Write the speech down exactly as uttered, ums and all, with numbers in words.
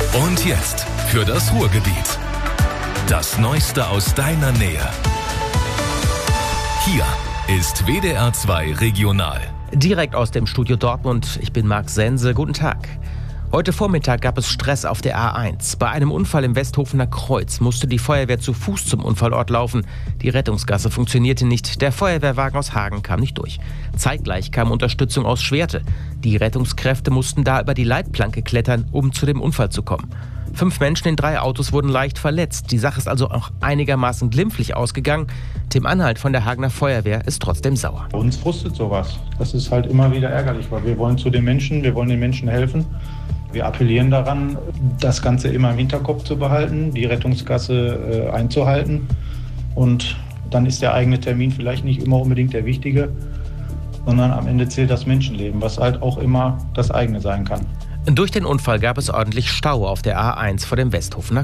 Und jetzt für das Ruhrgebiet. Das Neueste aus deiner Nähe. Hier ist W D R zwei Regional. Direkt aus dem Studio Dortmund. Ich bin Marc Sense. Guten Tag. Heute Vormittag gab es Stress auf der A eins. Bei einem Unfall im Westhofener Kreuz musste die Feuerwehr zu Fuß zum Unfallort laufen. Die Rettungsgasse funktionierte nicht. Der Feuerwehrwagen aus Hagen kam nicht durch. Zeitgleich kam Unterstützung aus Schwerte. Die Rettungskräfte mussten da über die Leitplanke klettern, um zu dem Unfall zu kommen. Fünf Menschen in drei Autos wurden leicht verletzt. Die Sache ist also auch einigermaßen glimpflich ausgegangen. Tim Anhalt von der Hagener Feuerwehr ist trotzdem sauer. Uns frustet sowas. Das ist halt immer wieder ärgerlich, weil wir wollen zu den Menschen, wir wollen den Menschen helfen. Wir appellieren daran, das Ganze immer im Hinterkopf zu behalten, die Rettungsgasse äh, einzuhalten. Und dann ist der eigene Termin vielleicht nicht immer unbedingt der wichtige, sondern am Ende zählt das Menschenleben, was halt auch immer das eigene sein kann. Durch den Unfall gab es ordentlich Stau auf der A eins vor dem Westhofener